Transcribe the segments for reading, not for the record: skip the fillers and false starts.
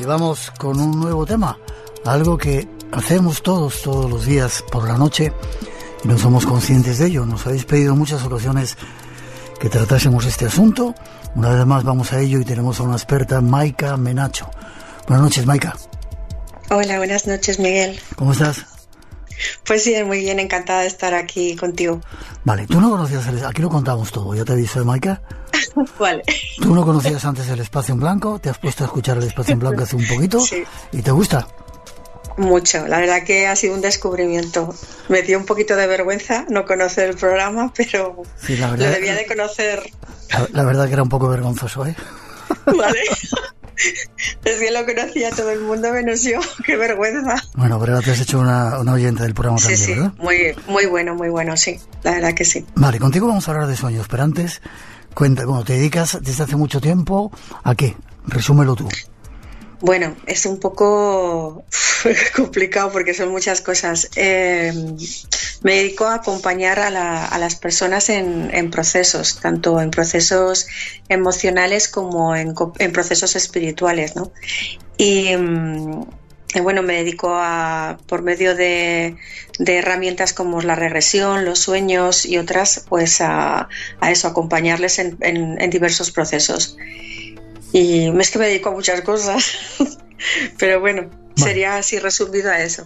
Y vamos con un nuevo tema, algo que hacemos todos los días por la noche y no somos conscientes de ello. Nos habéis pedido en muchas ocasiones que tratásemos este asunto. Una vez más vamos a ello y tenemos a una experta, Maika Menacho. Buenas noches, Maika. Hola, buenas noches, Miguel. ¿Cómo estás? Pues sí, muy bien, encantada de estar aquí contigo. Vale, tú no conocías aquí lo contamos todo, ya te aviso, Maika. Vale. Tú no conocías antes el Espacio en Blanco, te has puesto a escuchar el Espacio en Blanco hace un poquito. Sí. ¿Y te gusta? Mucho, la verdad que ha sido un descubrimiento. Me dio un poquito de vergüenza no conocer el programa, pero sí, la verdad, lo debía de conocer. La verdad que era un poco vergonzoso, ¿eh? Vale. Es que lo conocía todo el mundo menos yo, qué vergüenza. Bueno, pero te has hecho una oyente del programa también, sí, ¿verdad? Muy bueno, sí, la verdad que sí. Vale, contigo vamos a hablar de sueños, pero antes, cuenta, bueno, te dedicas desde hace mucho tiempo, ¿a qué? Resúmelo tú. Bueno, es un poco complicado porque son muchas cosas. Me dedico a acompañar a las personas en procesos, tanto en procesos emocionales como en procesos espirituales, ¿no? Y bueno, me dedico por medio de herramientas como la regresión, los sueños y otras, pues a eso, acompañarles en diversos procesos. Y es que me dedico a muchas cosas, pero bueno, sería así resumido a eso.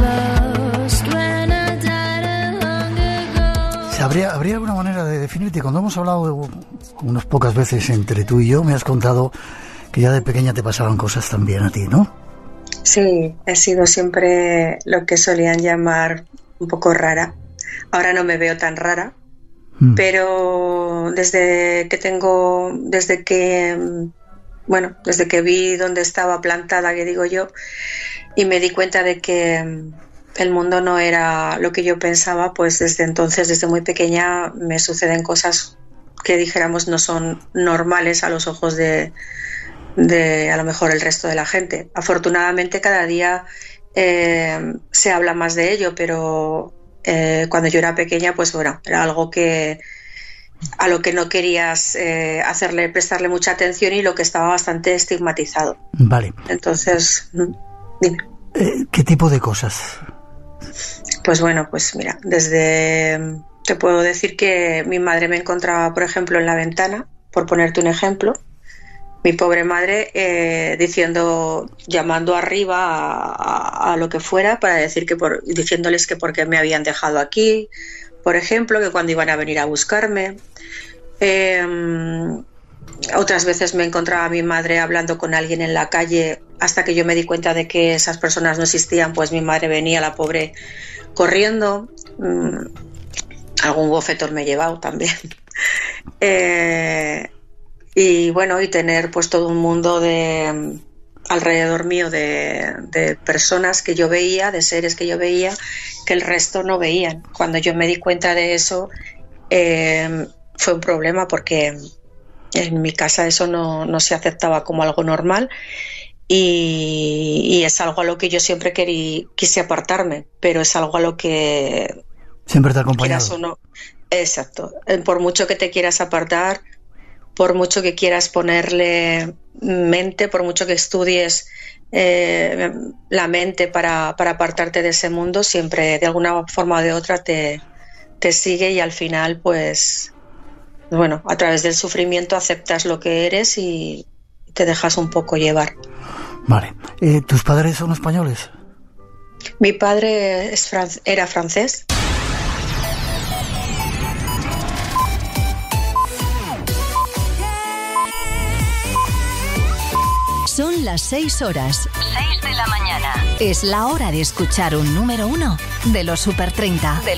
¿Habría alguna manera de definirte? Cuando hemos hablado unas pocas veces entre tú y yo, me has contado que ya de pequeña te pasaban cosas también a ti, ¿no? Sí, he sido siempre lo que solían llamar un poco rara. Ahora no me veo tan rara, pero desde que vi dónde estaba plantada, que digo yo, y me di cuenta de que el mundo no era lo que yo pensaba, pues desde entonces, desde muy pequeña, me suceden cosas que dijéramos no son normales a los ojos de a lo mejor el resto de la gente. Afortunadamente cada día se habla más de ello, pero cuando yo era pequeña, pues bueno, era algo a lo que no querías prestarle mucha atención y lo que estaba bastante estigmatizado. Vale. Entonces, dime. ¿Qué tipo de cosas? Pues bueno, pues mira, te puedo decir que mi madre me encontraba, por ejemplo, en la ventana, por ponerte un ejemplo, mi pobre madre llamando arriba a lo que fuera para decir diciéndoles que por qué me habían dejado aquí, por ejemplo, que cuando iban a venir a buscarme. Otras veces me encontraba a mi madre hablando con alguien en la calle, hasta que yo me di cuenta de que esas personas no existían, pues mi madre venía, la pobre, corriendo. Algún bofetón me he llevado también. Y bueno, y tener pues todo un mundo alrededor mío de personas que yo veía, de seres que yo veía, que el resto no veían. Cuando yo me di cuenta de eso, fue un problema porque en mi casa eso no se aceptaba como algo normal y es algo a lo que yo siempre quise apartarme, pero es algo a lo que siempre te ha acompañado. Quieras o no. Exacto. Por mucho que te quieras apartar, por mucho que quieras ponerle mente, por mucho que estudies la mente para apartarte de ese mundo, siempre de alguna forma o de otra te sigue y al final pues bueno, a través del sufrimiento aceptas lo que eres y te dejas un poco llevar. Vale. ¿Tus padres son españoles? Mi padre era francés. Son las 6 horas. 6 de la mañana. Es la hora de escuchar un número 1 de los Super 30.